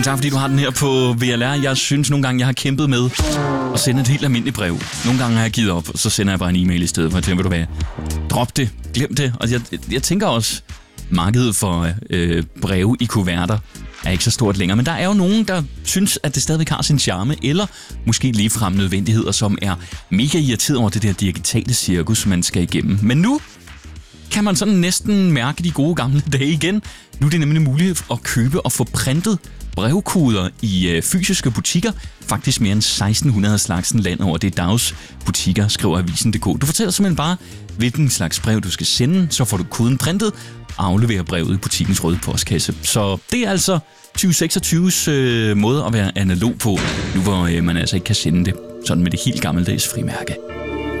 Tak fordi du har den her på VLR. Jeg synes nogle gange, jeg har kæmpet med at sende et helt almindeligt brev. Nogle gange har jeg givet op, og så sender jeg bare en e-mail i stedet for. Jeg tænker, ved du hvad, drop det, glem det. Og jeg tænker også, markedet for breve i kuverter er ikke så stort længere. Men der er jo nogen, der synes, at det stadigvæk har sin charme, eller måske ligefrem nødvendigheder, som er mega irriteret over det der digitale cirkus, man skal igennem. Men nu kan man sådan næsten mærke de gode gamle dage igen. Nu er det nemlig muligt at købe og få printet brevkoder i fysiske butikker. Faktisk mere end 1600 slagsen land over. Det er Dags butikker, skriver Avisen.dk. Du fortæller simpelthen bare, hvilken slags brev du skal sende, så får du koden printet og afleverer brevet i butikkens røde postkasse. Så det er altså 2026's måde at være analog på, nu hvor man altså ikke kan sende det sådan med det helt gammeldags frimærke.